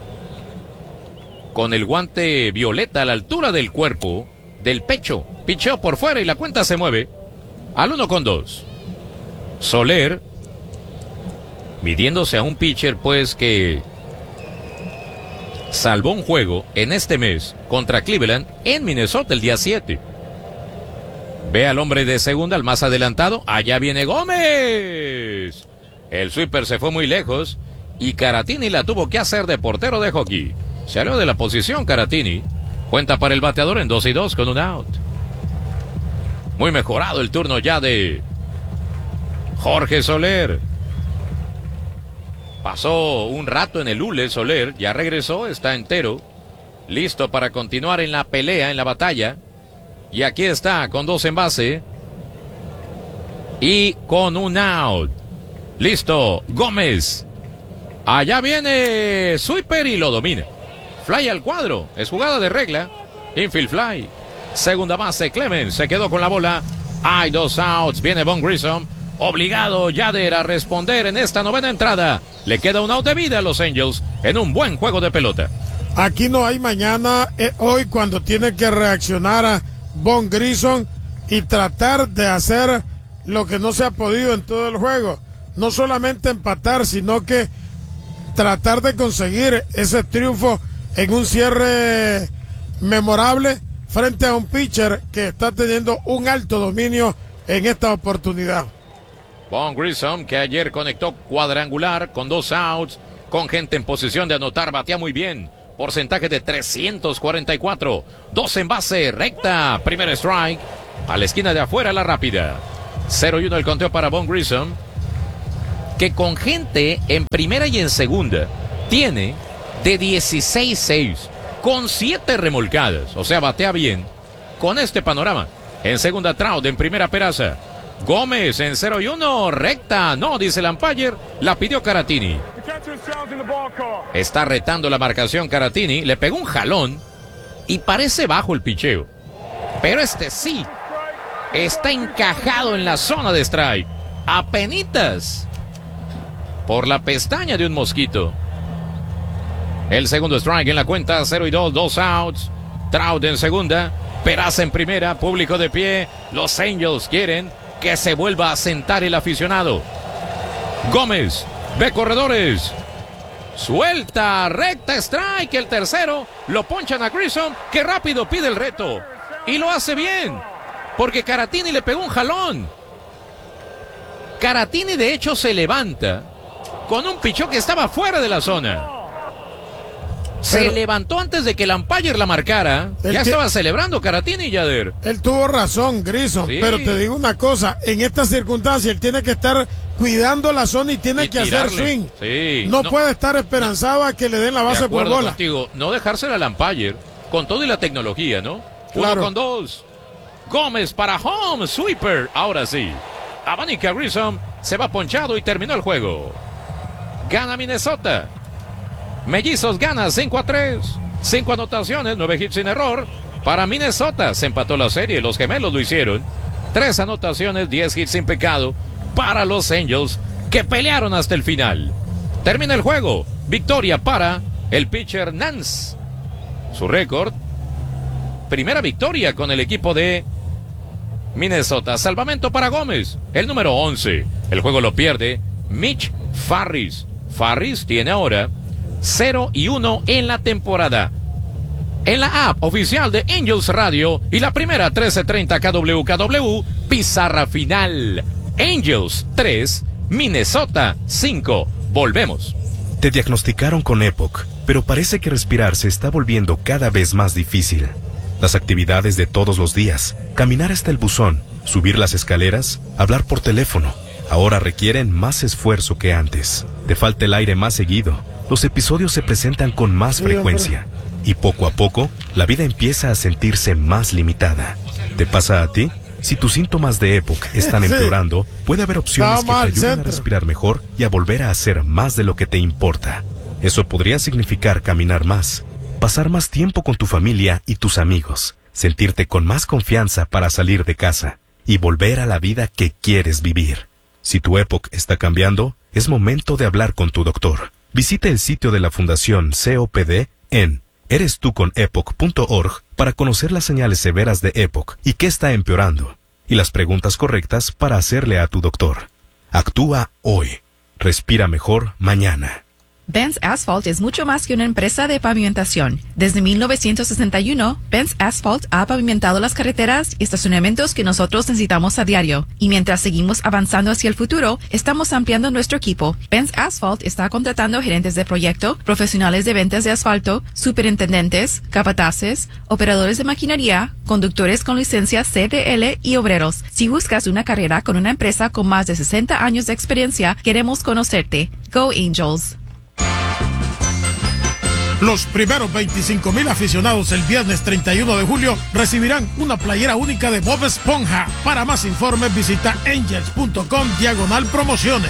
Con el guante violeta a la altura del cuerpo, del pecho. Picheó por fuera y la cuenta se mueve al 1-2. Soler, midiéndose a un pitcher pues que salvó un juego en este mes contra Cleveland en Minnesota el día 7. Ve al hombre de segunda, al más adelantado. Allá viene Gómez. El sweeper se fue muy lejos y Caratini la tuvo que hacer de portero de hockey. Salió de la posición Caratini. Cuenta para el bateador en 2-2 con un out. Muy mejorado el turno ya de Jorge Soler. Pasó un rato en el hule Soler, ya regresó, está entero, listo para continuar en la pelea, en la batalla. Y aquí está con 2 en base y con un out. Listo, Gómez. Allá viene sweeper y lo domina. Fly al cuadro, es jugada de regla. Infield fly. Segunda base, Clemens se quedó con la bola. Hay 2 outs, viene Von Grissom. Obligado Yader a responder en esta novena entrada. Le queda un out de vida a los Angels en un buen juego de pelota.
Aquí no hay mañana, hoy cuando tiene que reaccionar a Von Grissom y tratar de hacer lo que no se ha podido en todo el juego. No solamente empatar, sino que tratar de conseguir ese triunfo en un cierre memorable frente a un pitcher que está teniendo un alto dominio en esta oportunidad.
Von Grissom, que ayer conectó cuadrangular con 2 outs, con gente en posición de anotar, batea muy bien. porcentaje de 344. 2 en base, recta, primer strike. A la esquina de afuera, la rápida. 0-1 el conteo para Vaughn Grissom, que con gente en primera y en segunda tiene de 16-6, con 7 remolcadas. O sea, batea bien con este panorama. En segunda, Trout, en primera, Peraza. Gómez en 0-1, recta, no, dice el umpire, la pidió Caratini. Está retando la marcación Caratini, le pegó un jalón y parece bajo el picheo. Pero este sí, está encajado en la zona de strike. Apenitas por la pestaña de un mosquito. El segundo strike en la cuenta, 0-2, 2 outs. Trout en segunda, Peraza en primera, público de pie. Los Angels quieren que se vuelva a sentar el aficionado. Gómez ve corredores, suelta, recta, strike, el tercero, lo ponchan a Grissom, que rápido pide el reto, y lo hace bien, porque Caratini le pegó un jalón. Caratini de hecho se levanta con un pichón que estaba fuera de la zona. Se levantó antes de que el umpire la marcara. Ya estaba celebrando Caratini, Yader.
Él tuvo razón, Grissom, sí. Pero te digo una cosa, en estas circunstancias él tiene que estar cuidando la zona y tiene que tirarle, hacer swing.
Sí,
no puede estar esperanzado a que le den la base por bola.
Contigo, no dejársela al umpire, con todo y la tecnología, ¿no? Claro. 1-2. Gómez para home, sweeper. Ahora sí. Abanica Grissom, se va ponchado y terminó el juego. Gana Minnesota. Mellizos gana 5-3. 5 anotaciones, 9 hits sin error. Para Minnesota se empató la serie, los gemelos lo hicieron. 3 anotaciones, 10 hits sin pecado para los Angels, que pelearon hasta el final. Termina el juego. Victoria para el pitcher Nance. Su récord, primera victoria con el equipo de Minnesota. Salvamento para Gómez, el número 11. El juego lo pierde Mitch Farris. Farris tiene ahora 0-1 en la temporada. En la app oficial de Angels Radio y la primera 1330 KWKW, pizarra final. Angels 3, Minnesota 5. Volvemos.
Te diagnosticaron con EPOC, pero parece que respirar se está volviendo cada vez más difícil. Las actividades de todos los días, caminar hasta el buzón, subir las escaleras, hablar por teléfono, ahora requieren más esfuerzo que antes. Te falta el aire más seguido. Los episodios se presentan con más frecuencia y poco a poco la vida empieza a sentirse más limitada. ¿Te pasa a ti? Si tus síntomas de EPOC están empeorando, puede haber opciones que te ayuden a respirar mejor y a volver a hacer más de lo que te importa. Eso podría significar caminar más, pasar más tiempo con tu familia y tus amigos, sentirte con más confianza para salir de casa y volver a la vida que quieres vivir. Si tu EPOC está cambiando, es momento de hablar con tu doctor. Visita el sitio de la Fundación COPD en erestuconepoc.org para conocer las señales severas de EPOC y qué está empeorando, y las preguntas correctas para hacerle a tu doctor. Actúa hoy. Respira mejor mañana.
Benz Asphalt es mucho más que una empresa de pavimentación. Desde 1961, Benz Asphalt ha pavimentado las carreteras y estacionamientos que nosotros necesitamos a diario. Y mientras seguimos avanzando hacia el futuro, estamos ampliando nuestro equipo. Benz Asphalt está contratando gerentes de proyecto, profesionales de ventas de asfalto, superintendentes, capataces, operadores de maquinaria, conductores con licencia CDL y obreros. Si buscas una carrera con una empresa con más de 60 años de experiencia, queremos conocerte. Go Angels!
Los primeros 25,000 aficionados el viernes 31 de julio recibirán una playera única de Bob Esponja. Para más informes visita angels.com/promociones.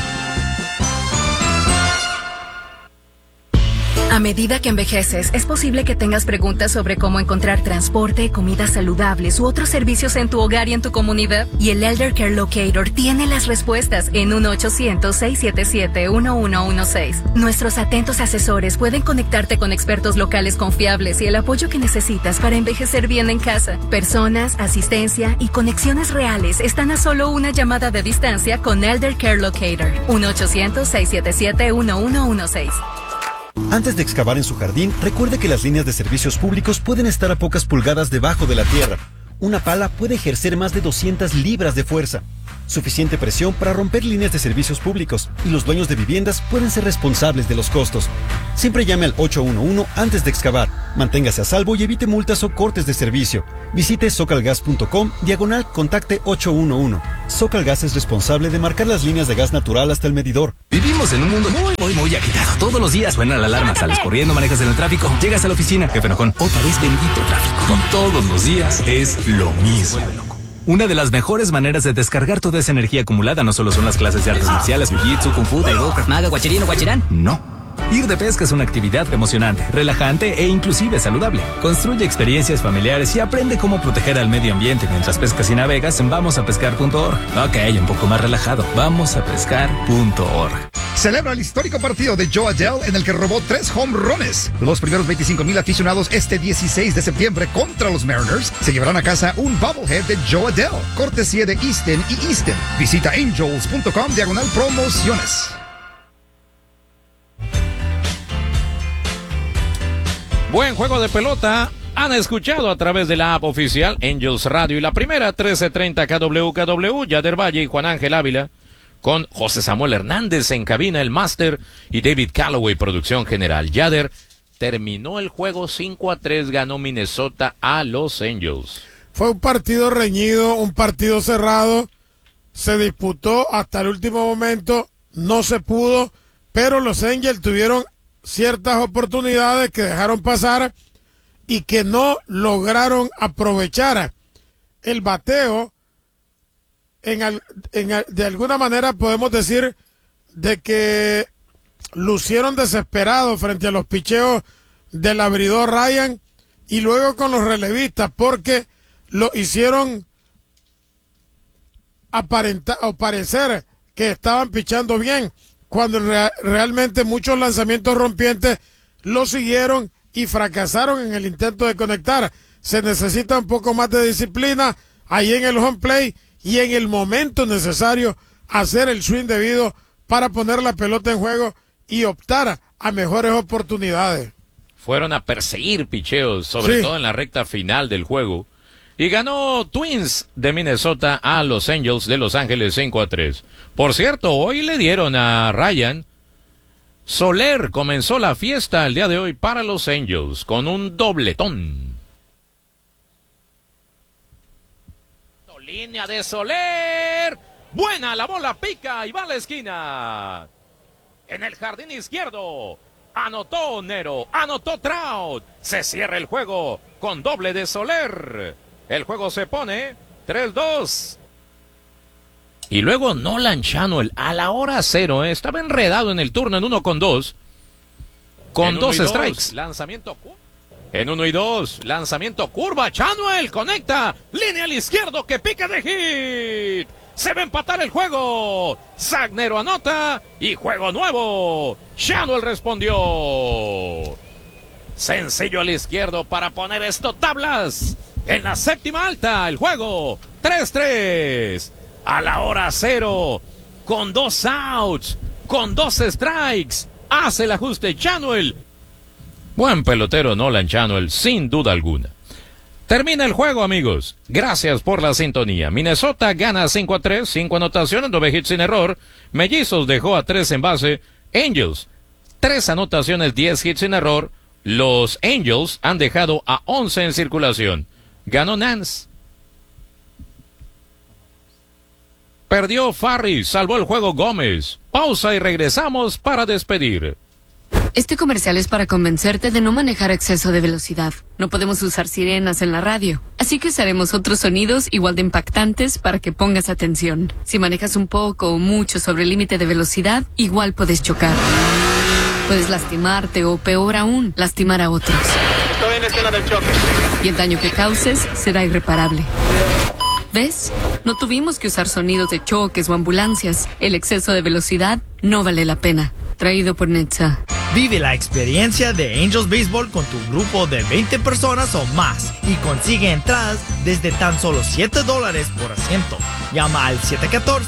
A medida que envejeces, es posible que tengas preguntas sobre cómo encontrar transporte, comidas saludables u otros servicios en tu hogar y en tu comunidad. Y el Elder Care Locator tiene las respuestas en 1-800-677-1116. Nuestros atentos asesores pueden conectarte con expertos locales confiables y el apoyo que necesitas para envejecer bien en casa. Personas, asistencia y conexiones reales están a solo una llamada de distancia con Elder Care Locator. 1-800-677-1116.
Antes de excavar en su jardín, recuerde que las líneas de servicios públicos pueden estar a pocas pulgadas debajo de la tierra.
una pala puede ejercer más de 200 libras de fuerza. Suficiente presión para romper líneas de servicios públicos, y los dueños de viviendas pueden ser responsables de los costos. Siempre llame al 811 antes de excavar. Manténgase a salvo y evite multas o cortes de servicio. Visite socalgas.com/contacte 811. Socalgas es responsable de marcar las líneas de gas natural hasta el medidor.
Vivimos en un mundo muy agitado. Todos los días suena la alarma, sales corriendo, manejas en el tráfico, llegas a la oficina, jefe enojón, otra vez bendito tráfico. Y todos los días es lo mismo. Una de las mejores maneras de descargar toda esa energía acumulada no solo son las clases de artes marciales, jiu-jitsu, kung fu, taekwondo, krav maga, guachirino o guachirán. No. Ir de pesca es una actividad emocionante, relajante e inclusive saludable. Construye experiencias familiares y aprende cómo proteger al medio ambiente mientras pescas y navegas en vamosapescar.org. Ok, un poco más relajado. Vamosapescar.org.
Celebra el histórico partido de Joe Adell en el que robó 3 home runs. Los primeros 25,000 aficionados este 16 de septiembre contra los Mariners se llevarán a casa un bobblehead de Joe Adell, cortesía de Easton y Easton. Visita angels.com/promociones.
Buen juego de pelota. Han escuchado a través de la app oficial Angels Radio y la primera 1330 KWKW, Yader Valle y Juan Ángel Ávila, con José Samuel Hernández en cabina, el máster, y David Calloway, producción general. Yader, terminó el juego 5-3, ganó Minnesota a los Angels.
Fue un partido reñido, un partido cerrado, se disputó hasta el último momento, no se pudo, pero los Angels tuvieron ciertas oportunidades que dejaron pasar y que no lograron aprovechar. El bateo, de alguna manera podemos decir de que lucieron desesperados frente a los picheos del abridor Ryan y luego con los relevistas, porque lo hicieron parecer que estaban pichando bien, cuando realmente muchos lanzamientos rompientes lo siguieron y fracasaron en el intento de conectar. Se necesita un poco más de disciplina ahí en el home play y en el momento necesario hacer el swing debido para poner la pelota en juego y optar a mejores oportunidades.
Fueron a perseguir picheos, sobre todo en la recta final del juego. Y ganó Twins de Minnesota a los Angels de Los Ángeles 5-3. Por cierto, hoy le dieron a Ryan. Soler comenzó la fiesta el día de hoy para los Angels con un dobletón. Línea de Soler. Buena, la bola pica y va a la esquina. En el jardín izquierdo. Anotó Nero, anotó Trout. Se cierra el juego con doble de Soler. El juego se pone 3-2. Y luego Nolan Chanuel a la hora 0, estaba enredado en el turno en 1-2. Con 2 strikes. Lanzamiento en 1-2. Lanzamiento curva. Chanuel conecta. Línea al izquierdo que pica de hit. Se va a empatar el juego. Zagnero anota y juego nuevo. Chanuel respondió. Sencillo al izquierdo para poner esto tablas. En la séptima alta, el juego 3-3. A la hora 0. Con 2 outs. Con 2 strikes. Hace el ajuste Chanuel. Buen pelotero Nolan Chanuel, sin duda alguna. Termina el juego, amigos. Gracias por la sintonía. Minnesota gana 5-3, 5 anotaciones, 9 hits sin error. Mellizos dejó a 3 en base. Angels, 3 anotaciones, 10 hits sin error. Los Angels han dejado a 11 en circulación. Ganó Nance. Perdió Farris, salvó el juego Gómez. Pausa y regresamos para despedir.
Este comercial es para convencerte de no manejar a exceso de velocidad. No podemos usar sirenas en la radio, así que usaremos otros sonidos igual de impactantes para que pongas atención. Si manejas un poco o mucho sobre el límite de velocidad, igual puedes chocar. Puedes lastimarte o, peor aún, lastimar a otros.
Estoy en la escena del choque.
Y el daño que causes será irreparable. ¿Ves? No tuvimos que usar sonidos de choques o ambulancias. El exceso de velocidad no vale la pena. Traído por Netza.
Vive la experiencia de Angels Baseball con tu grupo de 20 personas o más y consigue entradas desde tan solo $7 por asiento. Llama al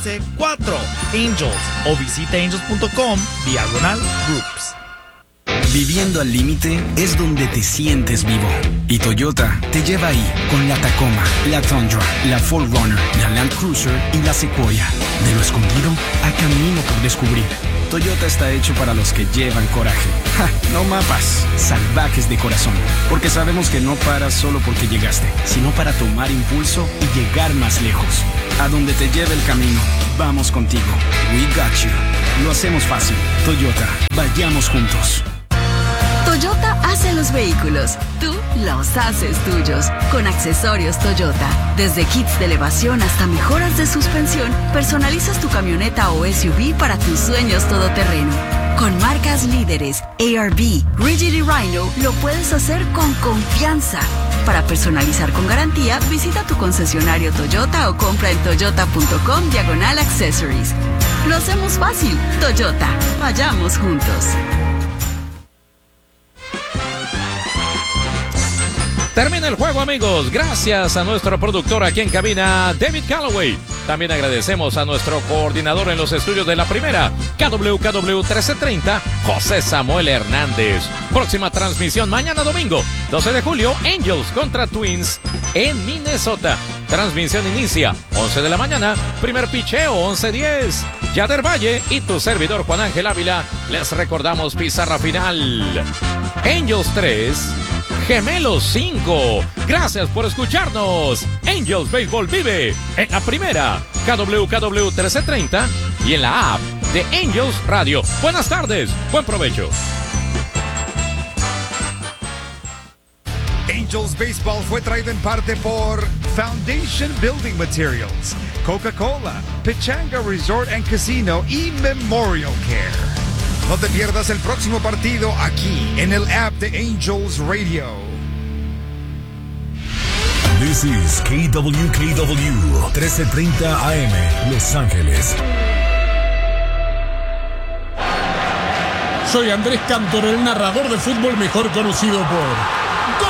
714-4-ANGELS o visita angels.com/groups.
Viviendo al límite es donde te sientes vivo. Y Toyota te lleva ahí con la Tacoma, la Tundra, la 4Runner, la Land Cruiser y la Sequoia. De lo escondido a camino por descubrir. Toyota está hecho para los que llevan coraje. ¡Ja! No mapas, salvajes de corazón. Porque sabemos que no paras solo porque llegaste, sino para tomar impulso y llegar más lejos. A donde te lleve el camino, vamos contigo. We got you. Lo hacemos fácil. Toyota, vayamos juntos.
Toyota hace los vehículos, tú los haces tuyos. Con accesorios Toyota, desde kits de elevación hasta mejoras de suspensión, personalizas tu camioneta o SUV para tus sueños todoterreno. Con marcas líderes, ARB, Rigid y Rhino, lo puedes hacer con confianza. Para personalizar con garantía, visita tu concesionario Toyota o compra en toyota.com/accessories. Lo hacemos fácil. Toyota, vayamos juntos.
Termina el juego, amigos. Gracias a nuestro productor aquí en cabina, David Calloway. También agradecemos a nuestro coordinador en los estudios de la primera, KWKW 1330, José Samuel Hernández. Próxima transmisión mañana domingo, 12 de julio, Angels contra Twins en Minnesota. Transmisión inicia 11 de la mañana, primer picheo 11:10. Yader Valle y tu servidor Juan Ángel Ávila les recordamos pizarra final. Angels 3, Gemelos 5. Gracias por escucharnos. Angels Baseball vive en la primera, KWKW 1330 y en la app de Angels Radio. Buenas tardes, buen provecho.
Angels Baseball fue traído en parte por Foundation Building Materials, Coca-Cola, Pechanga Resort and Casino y Memorial Care. No te pierdas el próximo partido aquí en el app de Angels Radio.
This is KWKW 1330 AM, Los Ángeles.
Soy Andrés Cantor, el narrador de fútbol mejor conocido por ¡Gol!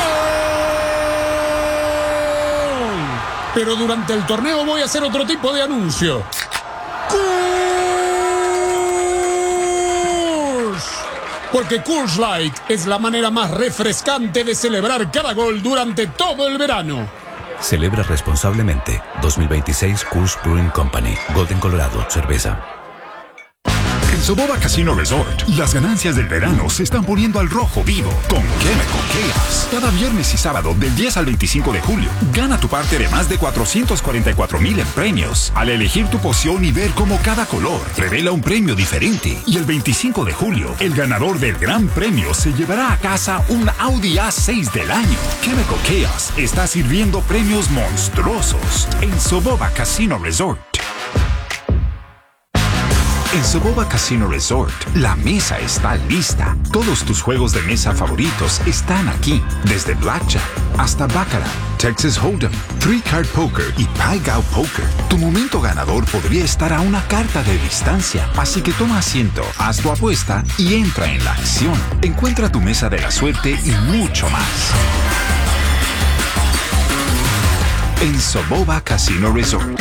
Pero durante el torneo voy a hacer otro tipo de anuncio. Porque Coors Light es la manera más refrescante de celebrar cada gol durante todo el verano.
Celebra responsablemente. 2026 Coors Brewing Company. Golden, Colorado. Cerveza.
En Soboba Casino Resort, las ganancias del verano se están poniendo al rojo vivo con Chemical Chaos. Cada viernes y sábado del 10 al 25 de julio, gana tu parte de más de 444,000 en premios. Al elegir tu poción y ver cómo cada color revela un premio diferente. Y el 25 de julio, el ganador del gran premio se llevará a casa un Audi A6 del año. Chemical Chaos está sirviendo premios monstruosos en Soboba Casino Resort. En Soboba Casino Resort, la mesa está lista. Todos tus juegos de mesa favoritos están aquí. Desde Blackjack hasta Baccarat, Texas Hold'em, Three Card Poker y Pai Gow Poker. Tu momento ganador podría estar a una carta de distancia. Así que toma asiento, haz tu apuesta y entra en la acción. Encuentra tu mesa de la suerte y mucho más en Soboba Casino Resort.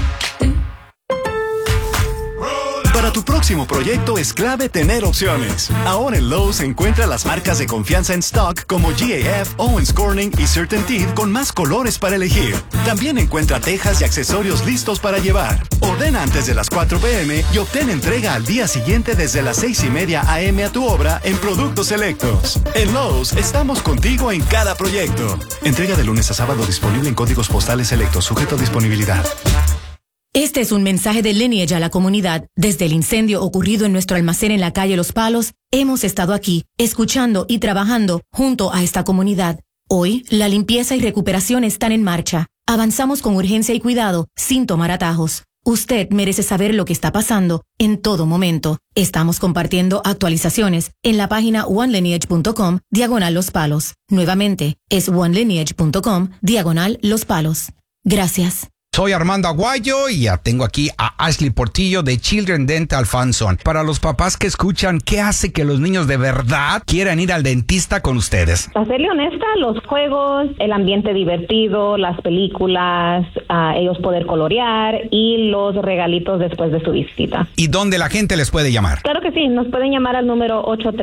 Para tu próximo proyecto es clave tener opciones. Ahora en Lowe's encuentra las marcas de confianza en stock como GAF, Owens Corning y CertainTeed con más colores para elegir. También encuentra tejas y accesorios listos para llevar. Ordena antes de las 4 p.m. y obtén entrega al día siguiente desde las 6:30 a.m. a tu obra en productos selectos. En Lowe's estamos contigo en cada proyecto. Entrega de lunes a sábado disponible en códigos postales selectos, sujeto a disponibilidad.
Este es un mensaje de Lineage a la comunidad. Desde el incendio ocurrido en nuestro almacén en la calle Los Palos, hemos estado aquí, escuchando y trabajando junto a esta comunidad. Hoy, la limpieza y recuperación están en marcha. Avanzamos con urgencia y cuidado, sin tomar atajos. Usted merece saber lo que está pasando en todo momento. Estamos compartiendo actualizaciones en la página onelineage.com/Los Palos. Nuevamente, es onelineage.com/Los Palos. Gracias.
Soy Armando Aguayo y ya tengo aquí a Ashley Portillo de Children Dental Funson. Para los papás que escuchan, ¿qué hace que los niños de verdad quieran ir al dentista con ustedes?
Para serle honesta, los juegos, el ambiente divertido, las películas, ellos poder colorear y los regalitos después de su visita.
¿Y dónde la gente les puede llamar?
Claro que sí, nos pueden llamar al número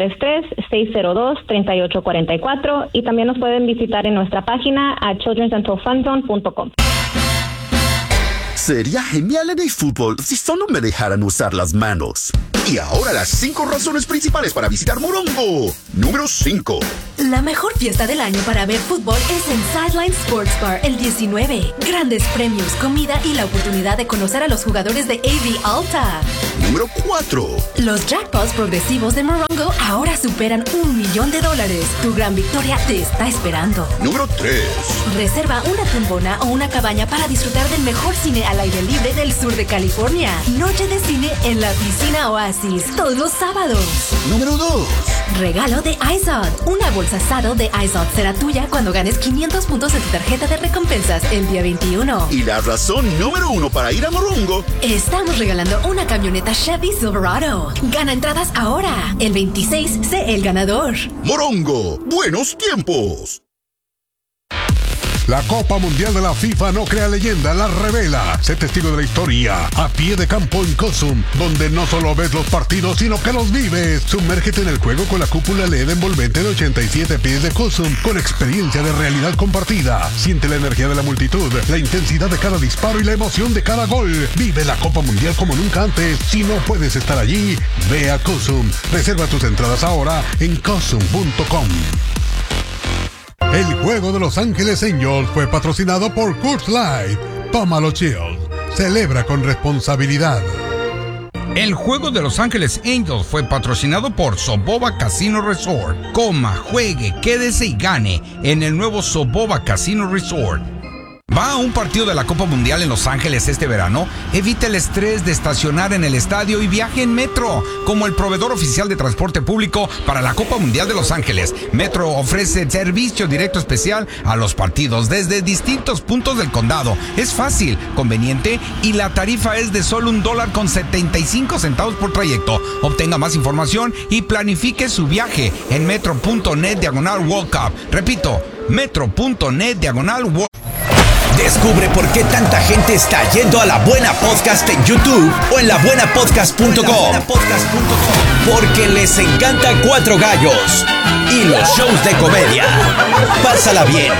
833-602-3844 y también nos pueden visitar en nuestra página a childrendentalfunzone.com.
Sería genial en el fútbol si solo me dejaran usar las manos. Y ahora las 5 razones principales para visitar Morongo. Número 5.
La mejor fiesta del año para ver fútbol es en Sideline Sports Bar el 19. Grandes premios, comida y la oportunidad de conocer a los jugadores de AV Alta.
Número 4.
Los jackpots progresivos de Morongo ahora superan $1 millón. Tu gran victoria te está esperando.
Número 3.
Reserva una tumbona o una cabaña para disfrutar del mejor cine al aire libre del sur de California. Noche de cine en la piscina Oasis todos los sábados.
Número 2.
Regalo de iZod. Una bolsa Sado de iZod será tuya cuando ganes 500 puntos en tu tarjeta de recompensas el día 21.
Y la razón número 1 para ir a Morongo.
Estamos regalando una camioneta Chevy Silverado. Gana entradas ahora. El 26, sé el ganador.
Morongo, buenos tiempos.
La Copa Mundial de la FIFA no crea leyenda, la revela. Sé testigo de la historia, a pie de campo en Cosum, donde no solo ves los partidos, sino que los vives. Sumérgete en el juego con la cúpula LED envolvente de 87 pies de Cosum, con experiencia de realidad compartida. Siente la energía de la multitud, la intensidad de cada disparo y la emoción de cada gol. Vive la Copa Mundial como nunca antes. Si no puedes estar allí, ve a Cosum. Reserva tus entradas ahora en cosum.com. El juego de Los Ángeles Angels fue patrocinado por Coors Light. Tómalo chill. Celebra con responsabilidad.
El juego de Los Ángeles Angels fue patrocinado por Soboba Casino Resort. Coma, juegue, quédese y gane en el nuevo Soboba Casino Resort. ¿Va a un partido de la Copa Mundial en Los Ángeles este verano? Evite el estrés de estacionar en el estadio y viaje en Metro. Como el proveedor oficial de transporte público para la Copa Mundial de Los Ángeles, Metro ofrece servicio directo especial a los partidos desde distintos puntos del condado. Es fácil, conveniente y la tarifa es de solo $1.75 por trayecto. Obtenga más información y planifique su viaje en metro.net/World Cup. Repito, metro.net/World Cup.
Descubre por qué tanta gente está yendo a La Buena Podcast en YouTube o en labuenapodcast.com. Porque les encanta Cuatro Gallos y los shows de comedia. Pásala bien